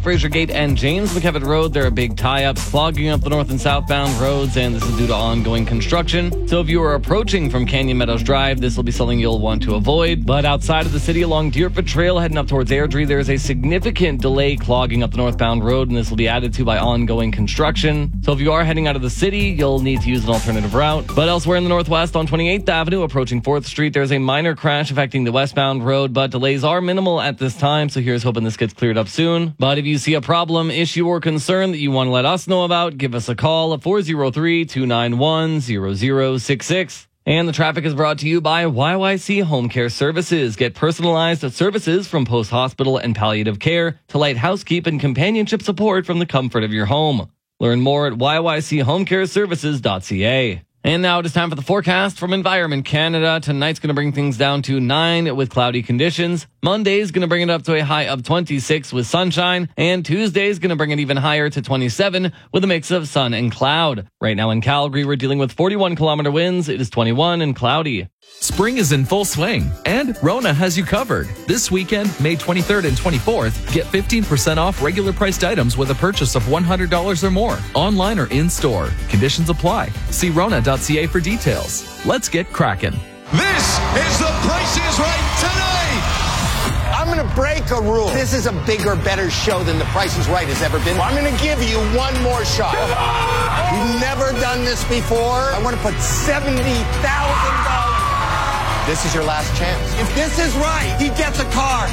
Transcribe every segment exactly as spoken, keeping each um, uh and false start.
Fraser Gate and James McKevitt Road, there are big tie-ups clogging up the north and southbound roads, and this is due to ongoing construction. So if you are approaching from Canyon Meadows Drive, this will be something you'll want to avoid. But outside of the city along Deerfoot Trail heading up towards Airdrie, there is a significant delay clogging up the northbound road, and this will be added to by ongoing construction. So if you are heading out of the city, you'll need to use an alternative route. But elsewhere in the northwest on twenty-eighth Avenue, approaching fourth Street, there's a minor crash affecting the westbound road, but delays are minimal at this time, so here's hoping this gets cleared up soon. But if you see a problem, issue, or concern that you want to let us know about, give us a call at four oh three, two nine one, zero zero six six. And the traffic is brought to you by Y Y C Home Care Services. Get personalized services from post-hospital and palliative care to light housekeep and companionship support from the comfort of your home. Learn more at y y c home care services dot c a. And now it is time for the forecast from Environment Canada. Tonight's going to bring things down to nine with cloudy conditions. Monday's going to bring it up to a high of twenty-six with sunshine. And Tuesday's going to bring it even higher to twenty-seven with a mix of sun and cloud. Right now in Calgary, we're dealing with forty-one kilometer winds. It is twenty-one and cloudy. Spring is in full swing, and Rona has you covered. This weekend, May twenty-third and twenty-fourth, get fifteen percent off regular priced items with a purchase of one hundred dollars or more, online or in-store. Conditions apply. See rona dot c a for details. Let's get cracking. This is The Price is Right tonight. I'm going to break a rule. This is a bigger, better show than The Price is Right has ever been. I'm going to give you one more shot. You've never done this before. I want to put seventy thousand dollars. This is your last chance. If this is right, he gets a car.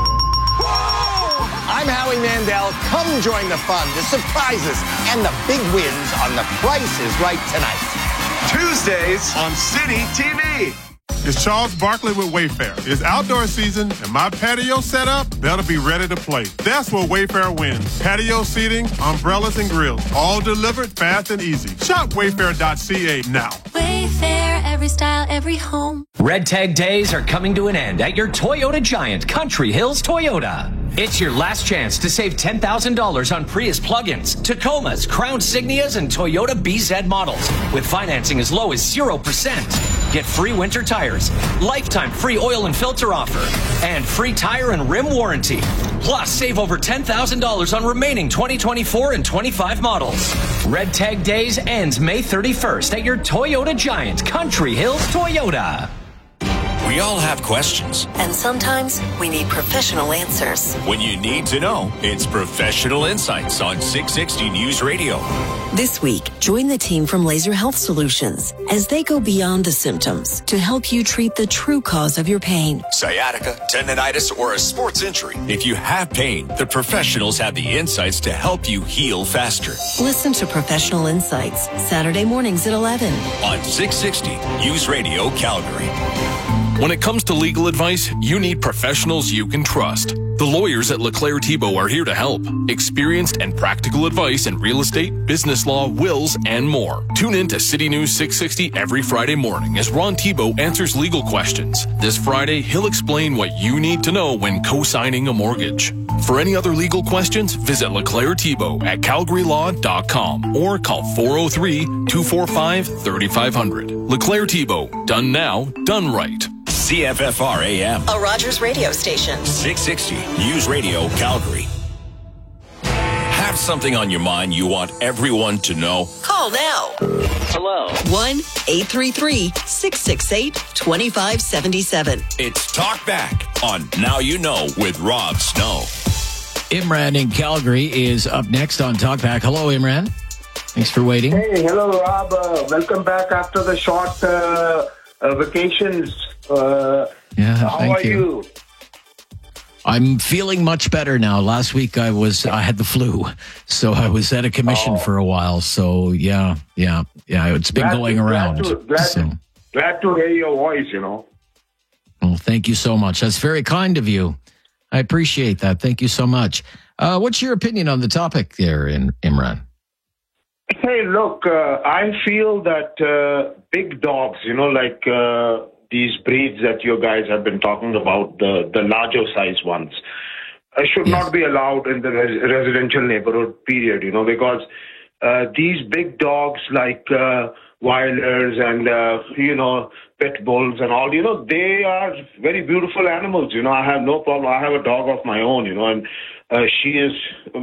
Whoa! I'm Howie Mandel. Come join the fun, the surprises, and the big wins on The Price is Right tonight. Tuesdays on City T V. It's Charles Barkley with Wayfair. It's outdoor season, and my patio setup better be ready to play. That's where Wayfair wins. Patio seating, umbrellas, and grills. All delivered fast and easy. Shop wayfair dot c a now. Wayfair, every style, every home. Red Tag Days are coming to an end at your Toyota Giant, Country Hills Toyota. It's your last chance to save ten thousand dollars on Prius plug-ins, Tacomas, Crown Signias, and Toyota B Z models with financing as low as zero percent. Get free winter tires, lifetime free oil and filter offer, and free tire and rim warranty. Plus, save over ten thousand dollars on remaining twenty twenty-four and twenty-five models. Red Tag Days ends May thirty-first at your Toyota Giant, Country Hills Toyota. We all have questions. And sometimes we need professional answers. When you need to know, it's Professional Insights on six sixty News Radio. This week, join the team from Laser Health Solutions as they go beyond the symptoms to help you treat the true cause of your pain. Sciatica, tendonitis, or a sports injury. If you have pain, the professionals have the insights to help you heal faster. Listen to Professional Insights, Saturday mornings at eleven. On six sixty News Radio Calgary. When it comes to legal advice, you need professionals you can trust. The lawyers at LeClaire Thibault are here to help. Experienced and practical advice in real estate, business law, wills, and more. Tune in to City News six sixty every Friday morning as Ron Thibault answers legal questions. This Friday, he'll explain what you need to know when co-signing a mortgage. For any other legal questions, visit LeClaire Thibault at calgary law dot com or call four oh three, two four five, three five zero zero. LeClaire Thibault. Done now, done right. C F F R A M. A Rogers radio station. six sixty News Radio Calgary. Have something on your mind you want everyone to know? Call now. Hello. one eight three three, six six eight, two five seven seven. It's Talk Back on Now You Know with Rob Snow. Imran in Calgary is up next on Talkback. Hello, Imran. Thanks for waiting. Hey, hello, Rob. Uh, welcome back after the short uh, uh, vacations. Uh, yeah, how thank are you? you? I'm feeling much better now. Last week I was I had the flu, so I was at a commission oh. for a while. So yeah, yeah, yeah. It's been glad going to, around. Glad to, glad, so. to, glad to hear your voice. You know. Well, thank you so much. That's very kind of you. I appreciate that. Thank you so much. Uh, what's your opinion on the topic there, in Imran? Hey, look, uh, I feel that uh, big dogs, you know, like uh, these breeds that you guys have been talking about, the, the larger size ones, uh, should yes. not be allowed in the res- residential neighborhood, period, you know, because uh, these big dogs like uh, Weilers and, uh, you know, pit bulls and all, you know, they are very beautiful animals. You know, I have no problem. I have a dog of my own, you know, and uh, she is